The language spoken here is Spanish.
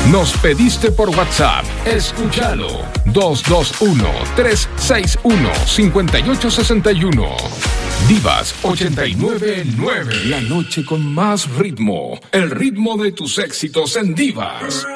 Nos pediste por WhatsApp. Escúchalo. 221-361-5861. Divas 899. La noche con más ritmo. El ritmo de tus éxitos en Divas.